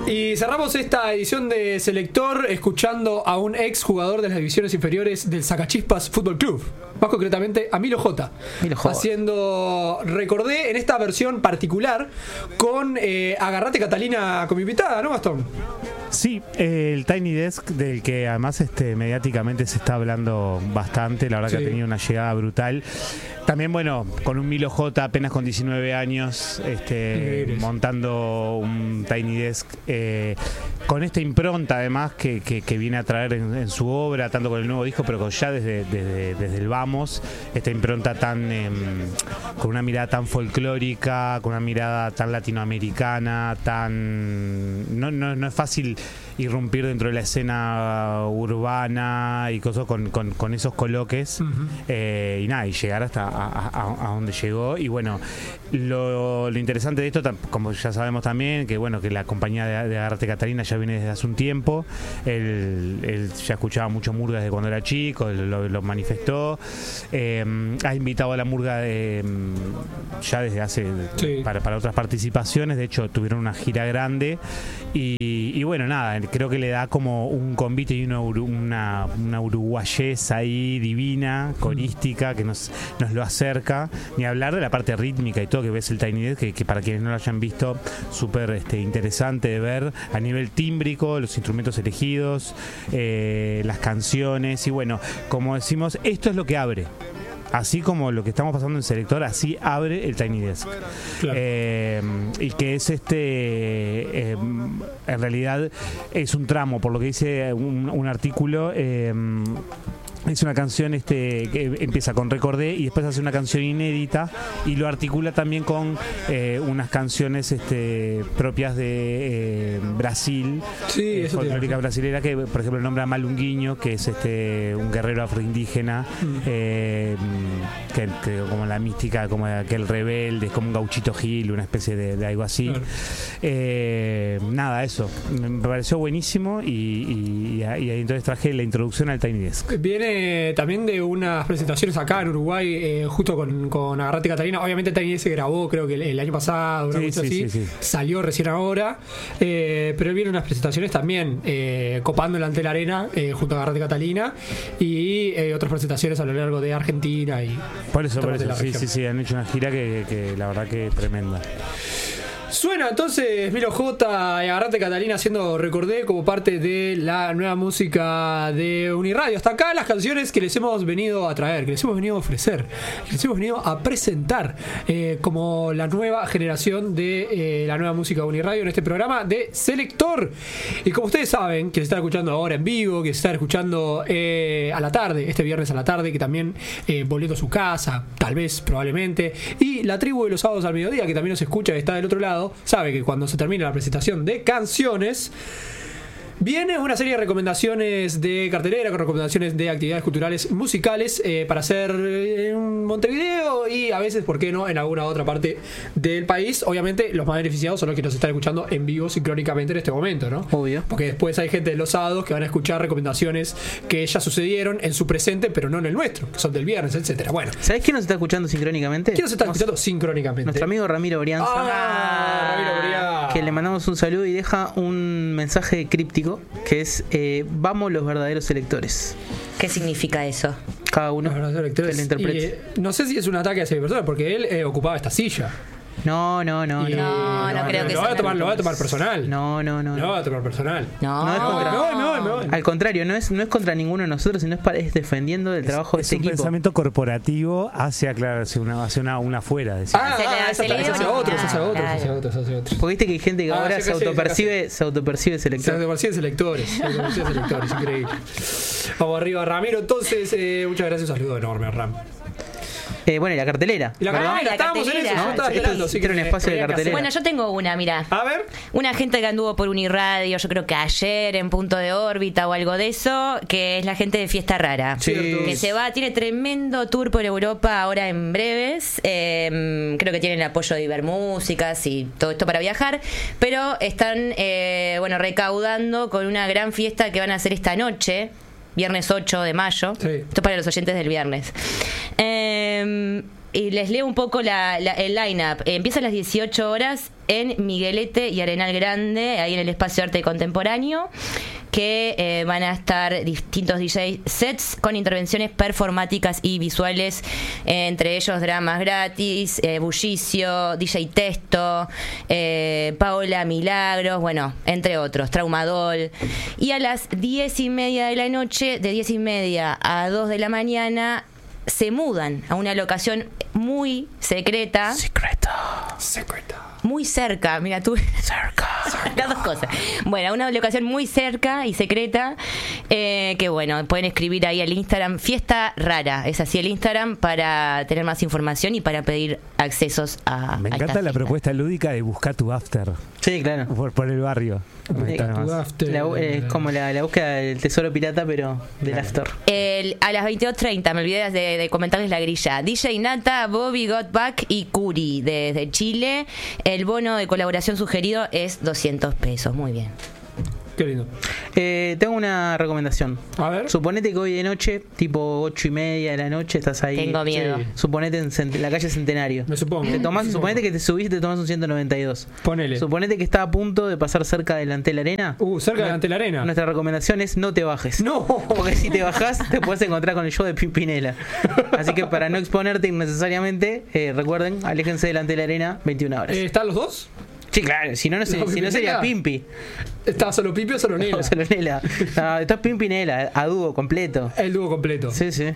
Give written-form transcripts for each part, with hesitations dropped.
Y cerramos esta edición de Selector escuchando a un ex jugador de las divisiones inferiores del Sacachispas Fútbol Club, más concretamente a Milo J. Haciendo Recordé en esta versión particular con Agarrate Catalina como invitada, ¿no, Gastón? Sí, el Tiny Desk, del que además mediáticamente se está hablando bastante, la verdad que ha tenido una llegada brutal. También, bueno, con un Milo J apenas con 19 años, montando un Tiny Desk, con esta impronta además que viene a traer en su obra, tanto con el nuevo disco, pero ya desde el Vamos, esta impronta tan con una mirada tan folclórica, con una mirada tan latinoamericana, no es fácil irrumpir dentro de la escena urbana y cosas con esos coloques, y llegar hasta a donde llegó. Y bueno, lo interesante de esto, como ya sabemos también, que bueno, que la compañía de Agarrate Catalina ya viene desde hace un tiempo. Él ya escuchaba mucho murga desde cuando era chico, lo manifestó. Ha invitado a la murga ya desde hace para otras participaciones. De hecho, tuvieron una gira grande y bueno, nada, creo que le da como un convite y una uruguayesa ahí divina, corística, que nos lo acerca. Ni hablar de la parte rítmica y todo que ves el Tiny Desk, que para quienes no lo hayan visto, súper interesante de ver a nivel tímbrico, los instrumentos elegidos, las canciones. Y bueno, como decimos, esto es lo que abre. Así como lo que estamos pasando en Selector, así abre el Tiny Desk. Claro. Y que es en realidad es un tramo, por lo que dice un artículo. Es una canción que empieza con Recordé y después hace una canción inédita y lo articula también con unas canciones propias de Brasil, folclórica brasilera, que por ejemplo nombra a Malunguinho, que es un guerrero afroindígena, que como la mística, como aquel rebelde, es como un Gauchito Gil, una especie de algo así. Claro. Nada, eso me pareció buenísimo y entonces traje la introducción al Tiny Desk. Viene también de unas presentaciones acá en Uruguay, justo con Agarrate Catalina. Obviamente Tiny Desk se grabó, creo que el año pasado, una cosa así. Salió recién ahora, pero él viene unas presentaciones también copando el Antel Arena junto a Agarrate Catalina y otras presentaciones a lo largo de Argentina y por eso sí, han hecho una gira que la verdad que es tremenda. Suena entonces Milo J y Agarrate Catalina haciendo Recordé como parte de la nueva música de Uniradio. Hasta acá las canciones que les hemos venido a traer, que les hemos venido a ofrecer, que les hemos venido a presentar como la nueva generación de la nueva música de Uniradio en este programa de Selector. Y como ustedes saben, que se está escuchando ahora en vivo, que se está escuchando a la tarde, este viernes a la tarde, que también volviendo a su casa, tal vez, probablemente, y la tribu de los sábados al mediodía, que también nos escucha y está del otro lado, sabe que cuando se termina la presentación de canciones viene una serie de recomendaciones de cartelera, con recomendaciones de actividades culturales musicales para hacer en Montevideo y a veces, ¿por qué no?, en alguna otra parte del país. Obviamente los más beneficiados son los que nos están escuchando en vivo sincrónicamente en este momento, ¿no? Obvio. Porque después hay gente de los sábados que van a escuchar recomendaciones que ya sucedieron en su presente, pero no en el nuestro, que son del viernes, etcétera. Bueno, ¿sabés quién nos está escuchando sincrónicamente? ¿Quién nos está escuchando sincrónicamente? Nuestro amigo Ramiro Brianza. Ramiro Brianza, que le mandamos un saludo y deja un mensaje críptico que es vamos los verdaderos electores. ¿Qué significa eso? Cada uno que lo interprete. No sé si es un ataque a esa persona, porque él ocupaba esta silla. No creo que lo va a tomar personal. No. Lo va a tomar personal. No. Al contrario, no es contra ninguno de nosotros, sino es defendiendo el trabajo de este equipo. Es un pensamiento corporativo hacia una afuera. Hacia otros. Porque viste que hay gente que ahora se autopercibe selector. Se autopercibe selectores. Increíble. Vamos arriba, Ramiro. Entonces, muchas gracias. Un saludo enorme a Ram. Bueno, y la cartelera. Estábamos en eso, yo estaba esperando. Era un espacio de cartelera. Bueno, yo tengo una, mira. A ver. Una gente que anduvo por Uniradio, yo creo que ayer en Punto de Órbita o algo de eso, que es la gente de Fiesta Rara. Sí. Que se va, tiene tremendo tour por Europa ahora en breves. Creo que tienen el apoyo de Ibermúsicas y todo esto para viajar. Pero están, recaudando con una gran fiesta que van a hacer esta noche. Viernes 8 de mayo. Sí. Esto es para los oyentes del viernes. Y les leo un poco el line-up. Empieza a las 18 horas en Miguelete y Arenal Grande, ahí en el Espacio Arte Contemporáneo, que van a estar distintos DJ sets con intervenciones performáticas y visuales, entre ellos dramas gratis, Bullicio, DJ Testo, Paola Milagros, bueno, entre otros, Traumadol. Y a las 10:30 de la noche, de 10:30 a 2 de la mañana, se mudan a una locación muy secreta. Muy cerca, mira tú. Las dos cosas. Bueno, una locación muy cerca y secreta, que bueno, pueden escribir ahí al Instagram Fiesta Rara, es así el Instagram, para tener más información y para pedir accesos a Me encanta la fiesta. propuesta lúdica de buscar tu after Sí, claro. por el barrio. Es como la búsqueda del tesoro pirata, pero del after. A las 22:30, me olvidé de comentarles la grilla. DJ Nata, Bobby Got Back y Curi desde Chile. El bono de colaboración sugerido es 200 pesos. Muy bien. Qué lindo. Tengo una recomendación. A ver. Suponete que hoy de noche, tipo 8:30 de la noche, estás ahí. Tengo miedo. Sí. Suponete en la calle Centenario. Me supongo. Suponete que te subís y te tomás un 192. Ponele. Suponete que está a punto de pasar cerca del Antel Arena. Cerca de ante la arena. Nuestra recomendación es no te bajes. No. Porque si te bajás te puedes encontrar con el show de Pimpinela. Así que para no exponerte innecesariamente, recuerden, aléjense del Antel Arena 21 horas. ¿Están los dos? Sí, claro, si no sería Pimpi. ¿Está solo Pipi o solo Nela? No, solo Nela. No, esto es Pimpinela, a dúo completo. El dúo completo. Sí, sí.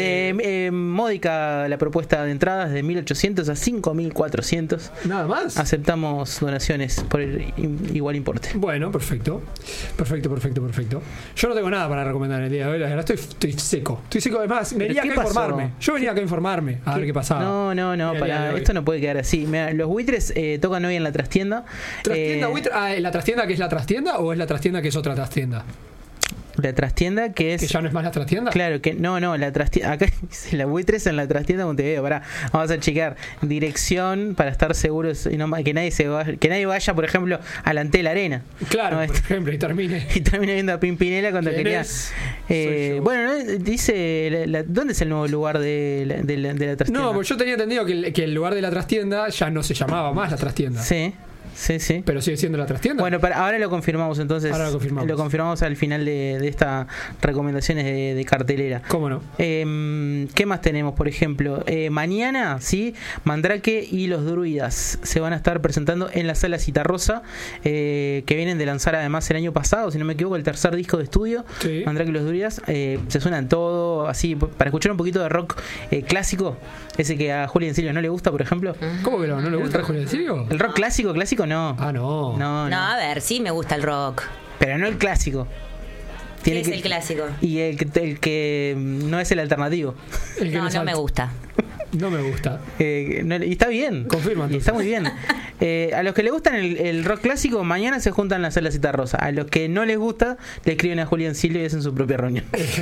Módica la propuesta de entradas, de 1.800 a 5.400. Nada más. Aceptamos donaciones por el igual importe. Bueno, perfecto. Perfecto. Yo no tengo nada para recomendar el día de hoy. La verdad, estoy seco. Estoy seco. Además, venía acá a informarme. Yo venía acá a informarme a ver qué pasaba. No, esto no puede quedar así. Mirá, los buitres tocan hoy en la trastienda. ¿Trastienda, buitre? ¿La trastienda que es la trastienda o es la trastienda que es otra trastienda? La trastienda que es... ¿Que ya no es más la trastienda? Claro, que no, la trastienda... Acá dice la buitres en la trastienda de Montevideo. Pará, vamos a chequear. Dirección para estar seguros y no, que nadie vaya, por ejemplo, al Antel Arena. Claro, No, por ejemplo, y termine. Y termina viendo a Pimpinela cuando ¿Quién quería... es? Soy yo. Bueno, dice... ¿Dónde es el nuevo lugar de la trastienda? No, porque yo tenía entendido que el lugar de la trastienda ya no se llamaba más la trastienda. Sí. Pero sigue siendo la trastienda. Bueno, ahora lo confirmamos entonces. Ahora lo confirmamos al final de estas recomendaciones de cartelera. ¿Cómo no? ¿Qué más tenemos, por ejemplo? Mañana, ¿sí? Mandrake y los Druidas se van a estar presentando en la Sala Citarrosa, que vienen de lanzar además el año pasado, si no me equivoco, el tercer disco de estudio. Sí. Mandrake y los Druidas. Se suenan todo, así, para escuchar un poquito de rock clásico, ese que a Julián Silva no le gusta, por ejemplo. ¿Cómo que no? ¿No le gusta Julián en serio? El rock clásico no. Ah, no. No, a ver, sí me gusta el rock. Pero no el clásico. ¿Qué es el clásico? Y el que no es el alternativo. El que No salta. me gusta. No me gusta. Y está bien. Confirma, Y está muy bien. A los que les gustan el rock clásico, mañana se juntan en la Sala Citarrosa. A los que no les gusta, le escriben a Julián Silva y hacen su propia reunión.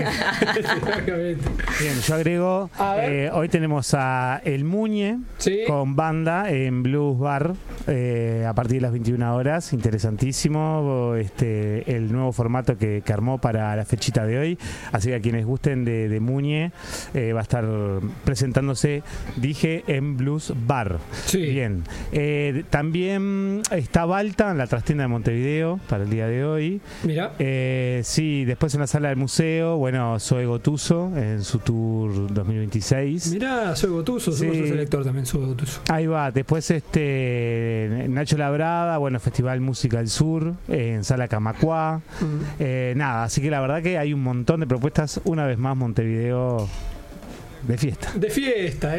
Bien, yo agrego, hoy tenemos a El Muñe, Sí. con banda en Blues Bar, a partir de las 21 horas. Interesantísimo el nuevo formato que armó para la fechita de hoy. Así que a quienes gusten de Muñe, va a estar presentándose, dije, en Blues Bar. Sí. Bien. También está Balta en la trastienda de Montevideo para el día de hoy. Mira. Sí, después en la sala del museo, bueno, Zoe Gotuso en su tour 2026. Mirá, soy Gotuso, Sí. somos un selector también, soy Gotuso. Ahí va, después Nacho Labrada, bueno, Festival Música del Sur, en Sala Camacuá. Nada, así que la verdad que hay un montón de propuestas, una vez más Montevideo de fiesta. De fiesta.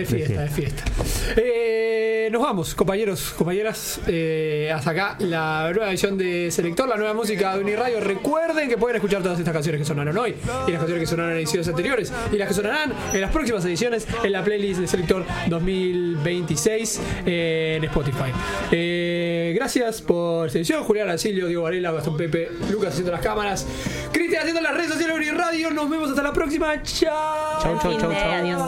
Nos vamos, compañeros, compañeras. Hasta acá la nueva edición de Selector, la nueva música de Uniradio. Recuerden que pueden escuchar todas estas canciones que sonaron hoy, y las canciones que sonaron en ediciones anteriores, y las que sonarán en las próximas ediciones en la playlist de Selector 2026 en Spotify. Gracias por esta edición. Julián Arcilio, Diego Varela, Gastón Pepe, Lucas haciendo las cámaras, Cristian haciendo las redes sociales de Uniradio. Nos vemos hasta la próxima. Chao. Chau. Adiós.